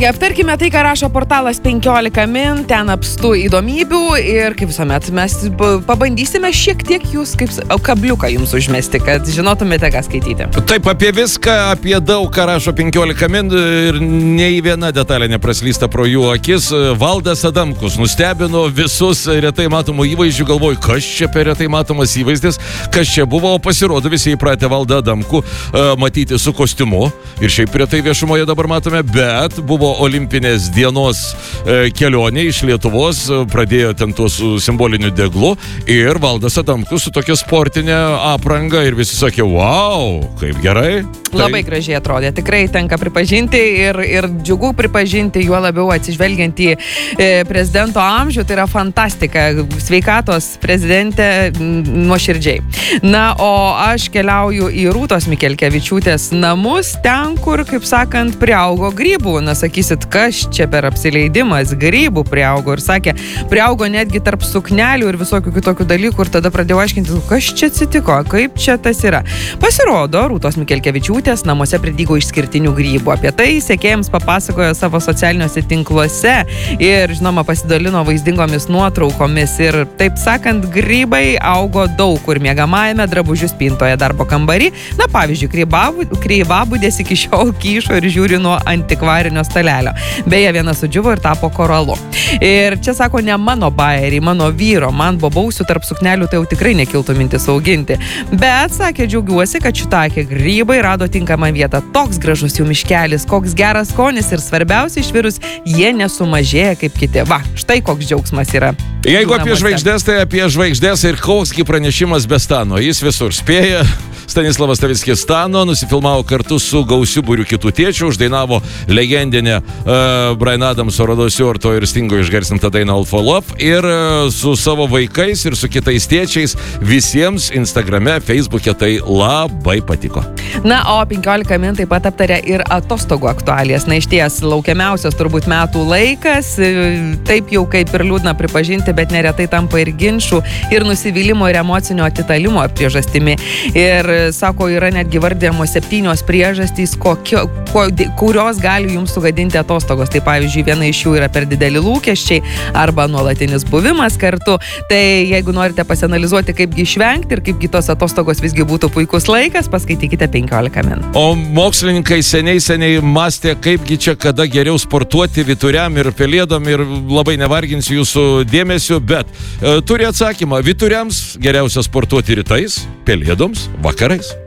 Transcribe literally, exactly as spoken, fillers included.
Kągi, aptarkime tai, ką rašo portalas penkiolika min, ten apstu įdomybių ir kaip visuomet mes pabandysime šiek tiek jūs kaip kabliuką jums užmesti, kad žinotumėte, ką skaityti. Taip, apie viską, apie daug, ką rašo penkiolika min ir nei viena detalė nepraslysta pro jų akis. Valdas Adamkus nustebino visus retai matomų įvaizdžių, galvoju, kas čia per retai matomas įvaizdis, kas čia buvo, pasirodo visi įpratę Valdą Adamkų uh, matyti su kostiumu ir šiaip retai viešumoje dabar matome, bet buvo olimpinės dienos e, kelionė iš Lietuvos, pradėjo ten tuos su simboliniu deglu ir Valdas Adamkus su tokia sportinė apranga ir visi sakė, wow, kaip gerai. Labai tai... gražiai atrodė, tikrai tenka pripažinti ir, ir džiugu pripažinti, juo labiau atsižvelgiant į e, prezidento amžių, tai yra fantastika, sveikatos prezidentė nuoširdžiai. Na, o aš keliauju į Rūtos Mikelkevičiūtės namus, ten, kur, kaip sakant, priaugo grybų. Na, sakysit, kas čia per apsileidimas, grybų priaugo ir sakė, priaugo netgi tarp suknelių ir visokių kitokių dalykų ir tada pradėjau aiškinti, kas čia atsitiko, kaip čia tas yra. Pasirodo, Rūtos Mikelkevičiūtės namuose pridygo išskirtinių grybų. Apie tai sekėjams papasakojo savo socialiniuose tinkluose ir, žinoma, pasidalino vaizdingomis nuotraukomis ir, taip sakant, grybai augo daug kur miegamajame, drabužių spintoje, darbo kambarį. Na, pavyzdžiui, kreivabudės iki šiol kyšo ir žiūri nuo antikvarinio stalelio. Beje, vienas sudžiuvo ir tapo koralu. Ir čia sako, ne mano bajeriai, mano vyro, man bobausių tarp suknelių tai jau tikrai nekiltų mintis auginti. Bet, sakė, džiaugiuosi, kad šitokie grybai rado tinkamą vietą. Toks gražus jų miškelis, koks geras skonis ir svarbiausia išvirus, jie nesumažėja kaip kiti. Va, štai koks džiaugsmas yra. Jeigu apie žvaigždės, tai apie žvaigždės ir koksgi pranešimas be Stano. Jis visur spėja. Stanislavas Stavickis Stano nusifilmavo kartu su gausiu būriu kitų tėčių, uždainavo legendinę uh, Bryan Adamso, Rodo Stewarto ir Stingo išgarsintą dainą All for Love ir uh, su savo vaikais ir su kitais tėčiais visiems Instagrame, Facebook'e tai labai patiko. Na, o penkiolika min taip pat aptarė ir atostogų aktualijas. Na, išties laukiamiausias turbūt metų laikas, taip jau kaip ir liūdna pripažinti, bet neretai tampa ir ginčų, ir nusivylimo, ir emocinio atitalimo priežastimi. Ir sako, yra netgi vardėjamos septynios priežastys, kokio, ko, kurios gali jums sugadinti atostogos. Tai pavyzdžiui, viena iš jų yra per dideli lūkesčiai arba nuolatinis buvimas kartu. Tai jeigu norite pasianalizuoti, kaipgi išvengti ir kaipgi tos atostogos visgi būtų puikus laikas, paskaitykite penkiolika min. O mokslininkai seniai seniai mąstė, kaipgi čia kada geriau sportuoti vyturiam ir pelėdom ir labai nevarginsiu jūsų dėmesio, bet e, turi atsakymą. Vyturiams geriausia sportuoti rytais, pelėdoms vakarais.